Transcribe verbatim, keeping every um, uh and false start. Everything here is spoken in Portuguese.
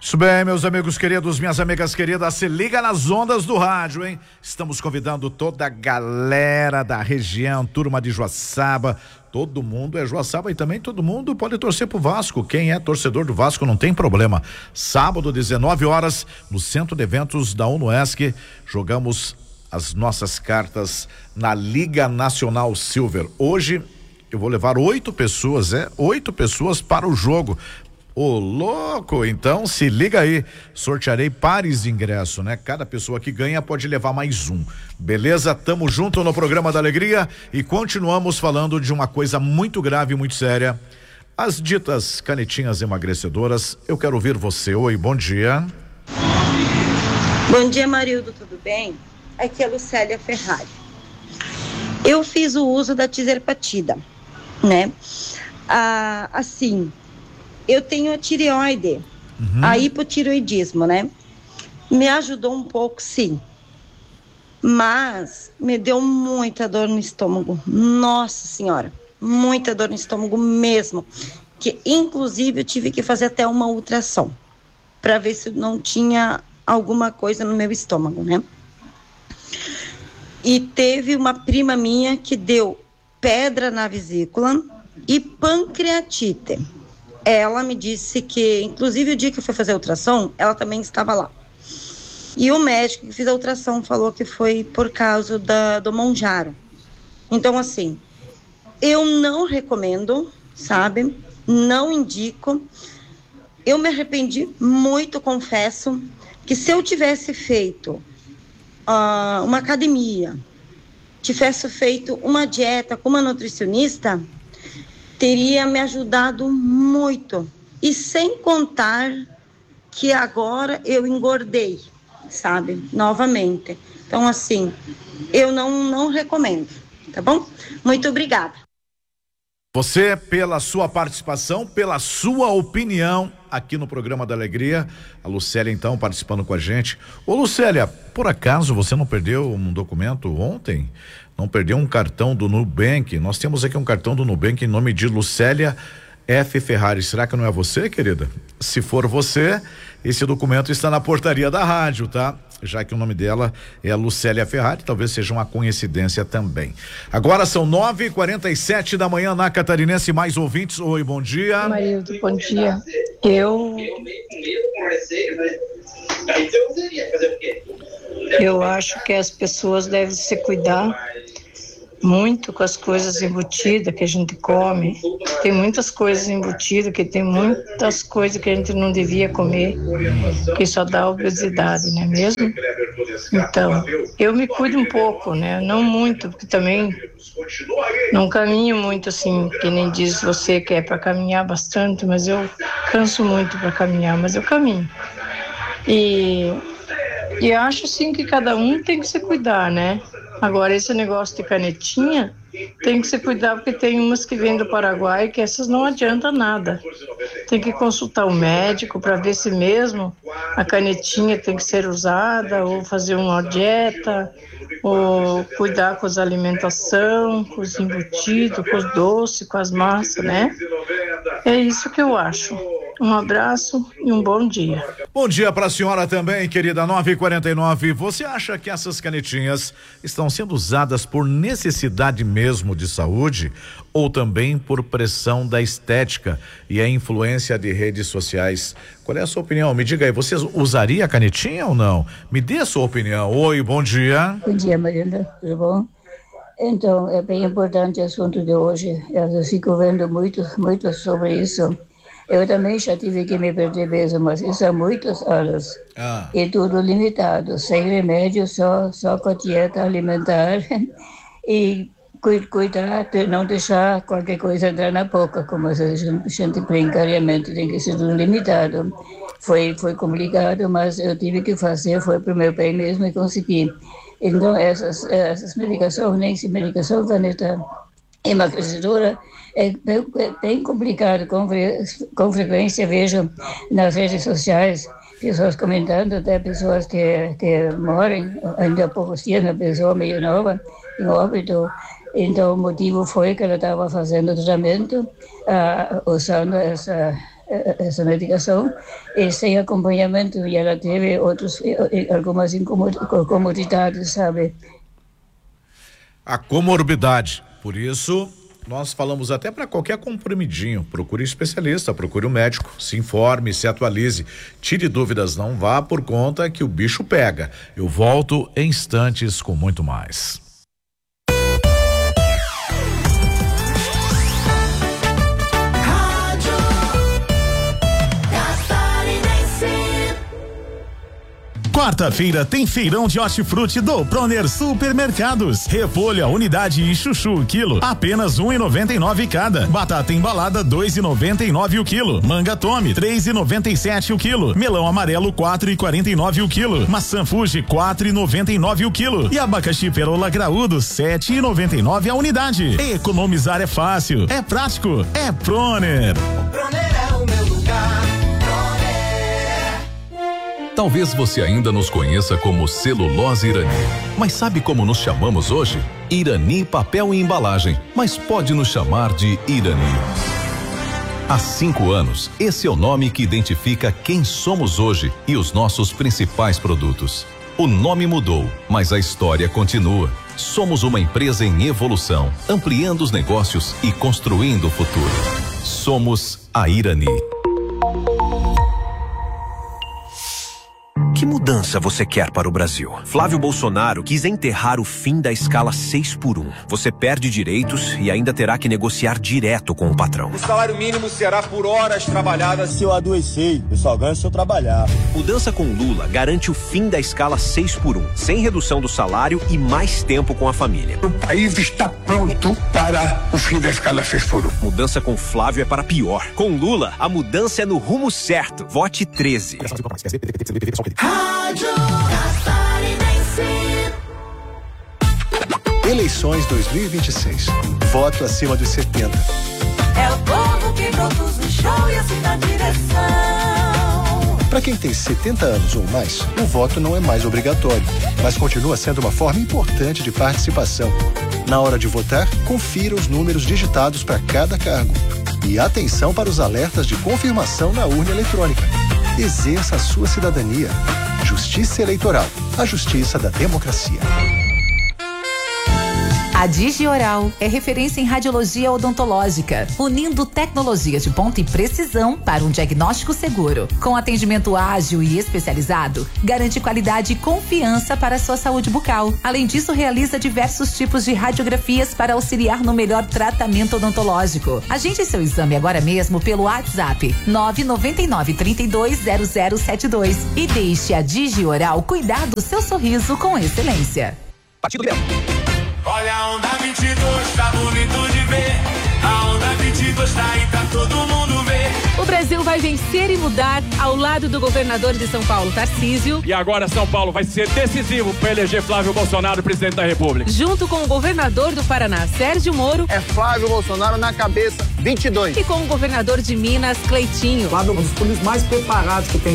Isso bem, meus amigos queridos, minhas amigas queridas, se liga nas ondas do rádio, hein? Estamos convidando toda a galera da região, turma de Joaçaba, todo mundo é Joaçaba e também todo mundo pode torcer pro Vasco. Quem é torcedor do Vasco não tem problema. Sábado, dezenove horas, no Centro de Eventos da UNOESC, jogamos as nossas cartas na Liga Nacional Silver. Hoje eu vou levar oito pessoas, é, oito pessoas para o jogo. Ô, louco, então se liga aí, sortearei pares de ingresso, né? Cada pessoa que ganha pode levar mais um, beleza? Tamo junto no programa da alegria e continuamos falando de uma coisa muito grave e muito séria, as ditas canetinhas emagrecedoras. Eu quero ouvir você. Oi, bom dia. Bom dia, Marildo, tudo bem? Aqui é a Lucélia Ferrari. Eu fiz o uso da tizerpatida, né? Ah, assim, eu tenho a tireoide, uhum. a hipotireoidismo, né? Me ajudou um pouco, sim. Mas me deu muita dor no estômago. Nossa Senhora, muita dor no estômago mesmo. Que inclusive eu tive que fazer até uma ultrassom para ver se não tinha alguma coisa no meu estômago, né? E teve uma prima minha que deu pedra na vesícula e pancreatite. Ela me disse que, inclusive o dia que eu fui fazer a ultrassom, ela também estava lá. E o médico que fez a ultrassom falou que foi por causa da, do Monjaro. Então, assim, eu não recomendo, sabe? Não indico. Eu me arrependi muito, confesso, que se eu tivesse feito uh, uma academia, tivesse feito uma dieta com uma nutricionista, teria me ajudado muito. E sem contar que agora eu engordei, sabe? Novamente. Então, assim, eu não, não recomendo, tá bom? Muito obrigada. Você, pela sua participação, pela sua opinião aqui no programa da Alegria. A Lucélia, então, participando com a gente. Ô, Lucélia, por acaso você não perdeu um documento ontem? Não perdeu um cartão do Nubank? Nós temos aqui um cartão do Nubank em nome de Lucélia F. Ferrari. Será que não é você, querida? Se for você, esse documento está na portaria da rádio, tá? Já que o nome dela é a Lucélia Ferrari, talvez seja uma coincidência também. Agora são nove e quarenta e sete da manhã na Catarinense. Mais ouvintes. Oi, bom dia. Marildo, bom dia. Eu eu acho que as pessoas devem se cuidar muito com as coisas embutidas que a gente come. Tem muitas coisas embutidas, que tem muitas coisas que a gente não devia comer, que só dá obesidade, não é mesmo? Então, eu me cuido um pouco, né? Não muito, porque também não caminho muito assim, que nem diz você que é para caminhar bastante, mas eu canso muito para caminhar, mas eu caminho. E, e acho sim que cada um tem que se cuidar, né? Agora, esse negócio de canetinha, tem que se cuidar, porque tem umas que vêm do Paraguai que essas não adianta nada. Tem que consultar o médico para ver se mesmo a canetinha tem que ser usada, ou fazer uma dieta, ou cuidar com as alimentação, com os embutidos, com os doces, com as massas, né? É isso que eu acho. Um abraço e um bom dia. Bom dia para a senhora também, querida. Nove e quarenta e nove. Você acha que essas canetinhas estão sendo usadas por necessidade mesmo de saúde ou também por pressão da estética e a influência de redes sociais? Qual é a sua opinião? Me diga aí, você usaria a canetinha ou não? Me dê a sua opinião. Oi, bom dia. Bom dia, Marilda. Tudo bom? Então, é bem importante o assunto de hoje. Eu fico vendo muito, muito sobre isso. Eu também já tive que me perder peso, mas isso há muitos anos. Ah. E tudo limitado, sem remédio, só, só com a dieta alimentar. E cuidar de não deixar qualquer coisa entrar na boca, como a gente brincariamente tem que ser tudo limitado. Foi, foi complicado, mas eu tive que fazer, foi para o meu bem mesmo e consegui. Então, essas, essas medicações, nem se medicação caneta emagrecedora, é bem, é bem complicado. Com, com frequência vejo nas redes sociais pessoas comentando, até pessoas que, que moram, ainda há poucos dias, uma pessoa meio nova, em óbito. Então, o motivo foi que ela estava fazendo tratamento, uh, usando essa, essa medicação e sem acompanhamento, e ela teve outros, algumas incomodidades, sabe? A comorbidade, por isso nós falamos até para qualquer comprimidinho, procure um especialista, procure um médico, se informe, se atualize, tire dúvidas, não vá por conta que o bicho pega. Eu volto em instantes com muito mais. Quarta-feira tem feirão de hortifruti do Proner Supermercados. Repolho, a unidade e chuchu, quilo, apenas um e noventa e nove cada. Batata embalada, dois e noventa e nove o quilo. Manga Tome, três e noventa e sete o quilo. Melão amarelo, quatro e quarenta e nove o quilo. Maçã Fuji, quatro e noventa e nove o quilo. E abacaxi perola graúdo, sete e noventa e nove a unidade. Economizar é fácil, é prático, é Proner. Proner é o meu lugar. Talvez você ainda nos conheça como Celulose Irani, mas sabe como nos chamamos hoje? Irani Papel e Embalagem, mas pode nos chamar de Irani. Há cinco anos, esse é o nome que identifica quem somos hoje e os nossos principais produtos. O nome mudou, mas a história continua. Somos uma empresa em evolução, ampliando os negócios e construindo o futuro. Somos a Irani. Que mudança você quer para o Brasil? Flávio Bolsonaro quis enterrar o fim da escala seis por um. Você perde direitos e ainda terá que negociar direto com o patrão. O salário mínimo será por horas trabalhadas. Se eu adoecer, eu só ganho se eu trabalhar. Mudança com Lula garante o fim da escala seis por um, sem redução do salário e mais tempo com a família. O país está pronto para o fim da escala seis por um. Mudança com Flávio é para pior. Com Lula, a mudança é no rumo certo. Vote treze. Rádio Catarinense. Eleições dois mil e vinte e seis. Voto acima dos setenta. É o povo que produz o show e assim na direção. Para quem tem setenta anos ou mais, o voto não é mais obrigatório, mas continua sendo uma forma importante de participação. Na hora de votar, confira os números digitados para cada cargo. E atenção para os alertas de confirmação na urna eletrônica. Exerça a sua cidadania. Justiça Eleitoral, a justiça da democracia. A Digioral é referência em radiologia odontológica, unindo tecnologias de ponta e precisão para um diagnóstico seguro. Com atendimento ágil e especializado, garante qualidade e confiança para a sua saúde bucal. Além disso, realiza diversos tipos de radiografias para auxiliar no melhor tratamento odontológico. Agende seu exame agora mesmo pelo WhatsApp nove nove nove, três dois zero zero sete dois e deixe a Digioral cuidar do seu sorriso com excelência. Partido Grêmio. Olha a onda vinte e dois, tá bonito de ver. A onda vinte e dois tá aí pra todo mundo ver. O Brasil vai vencer e mudar ao lado do governador de São Paulo, Tarcísio. E agora São Paulo vai ser decisivo para eleger Flávio Bolsonaro presidente da República. Junto com o governador do Paraná, Sérgio Moro. É Flávio Bolsonaro na cabeça, vinte e dois. E com o governador de Minas, Cleitinho. Flávio é um dos políticos mais preparados que tem